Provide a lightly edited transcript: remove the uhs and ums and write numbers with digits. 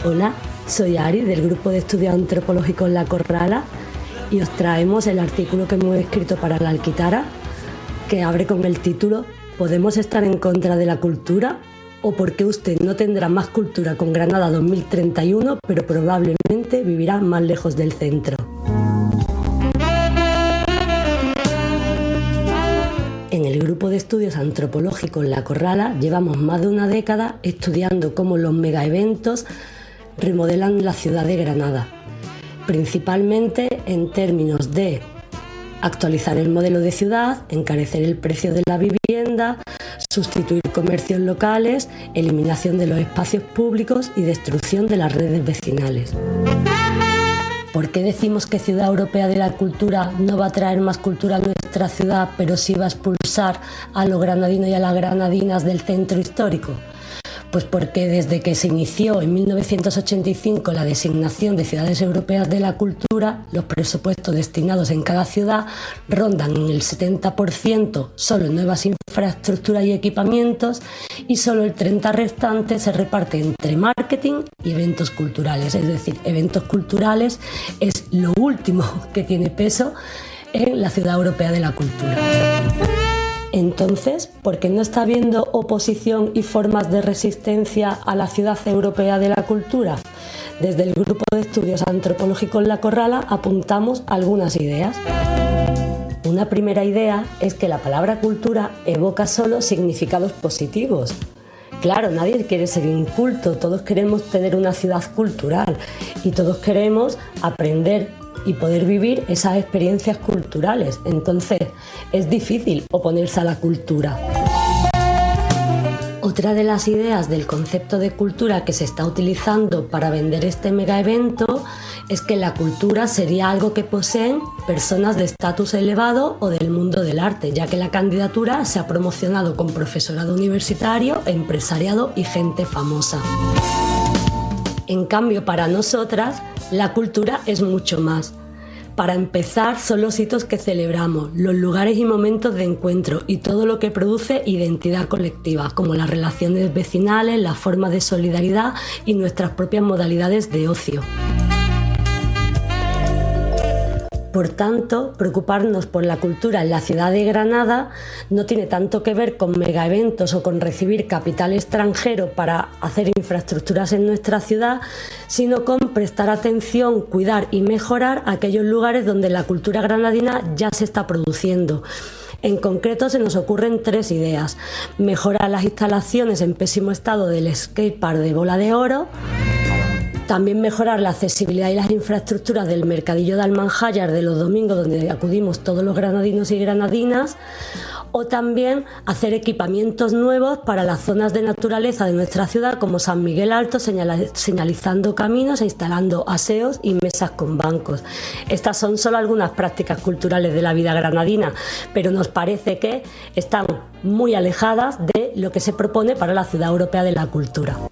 Hola, soy Ari del Grupo de Estudios Antropológicos La Corrala y os traemos el artículo que hemos escrito para la Alquitara, que abre con el título ¿Podemos estar en contra de la cultura? ¿O por qué usted no tendrá más cultura con Granada 2031, pero probablemente vivirá más lejos del centro? En el Grupo de Estudios Antropológicos La Corrala llevamos más de una década estudiando cómo los megaeventos remodelan la ciudad de Granada, principalmente en términos de actualizar el modelo de ciudad, encarecer el precio de la vivienda, sustituir comercios locales, eliminación de los espacios públicos y destrucción de las redes vecinales. ¿Por qué decimos que Ciudad Europea de la Cultura no va a traer más cultura a nuestra ciudad, pero sí va a expulsar a los granadinos y a las granadinas del centro histórico? Pues porque desde que se inició en 1985 la designación de ciudades europeas de la cultura, los presupuestos destinados en cada ciudad rondan en el 70% solo en nuevas infraestructuras y equipamientos, y solo el 30% restante se reparte entre marketing y eventos culturales. Es decir, eventos culturales es lo último que tiene peso en la Ciudad Europea de la Cultura. Entonces, ¿por qué no está habiendo oposición y formas de resistencia a la Ciudad Europea de la Cultura? Desde el Grupo de Estudios Antropológicos La Corrala apuntamos algunas ideas. Una primera idea es que la palabra cultura evoca solo significados positivos. Claro, nadie quiere ser inculto, todos queremos tener una ciudad cultural y todos queremos aprender y poder vivir esas experiencias culturales. Entonces, es difícil oponerse a la cultura. Otra de las ideas del concepto de cultura que se está utilizando para vender este megaevento es que la cultura sería algo que poseen personas de estatus elevado o del mundo del arte, ya que la candidatura se ha promocionado con profesorado universitario, empresariado y gente famosa. En cambio, para nosotras, la cultura es mucho más. Para empezar, son los hitos que celebramos, los lugares y momentos de encuentro y todo lo que produce identidad colectiva, como las relaciones vecinales, las formas de solidaridad y nuestras propias modalidades de ocio. Por tanto, preocuparnos por la cultura en la ciudad de Granada no tiene tanto que ver con megaeventos o con recibir capital extranjero para hacer infraestructuras en nuestra ciudad, sino con prestar atención, cuidar y mejorar aquellos lugares donde la cultura granadina ya se está produciendo. En concreto, se nos ocurren 3 ideas: mejorar las instalaciones en pésimo estado del skatepark de Bola de Oro, también mejorar la accesibilidad y las infraestructuras del mercadillo de Almanjayar de los domingos, donde acudimos todos los granadinos y granadinas, o también hacer equipamientos nuevos para las zonas de naturaleza de nuestra ciudad, como San Miguel Alto, señalizando caminos e instalando aseos y mesas con bancos. Estas son solo algunas prácticas culturales de la vida granadina, pero nos parece que están muy alejadas de lo que se propone para la Ciudad Europea de la Cultura.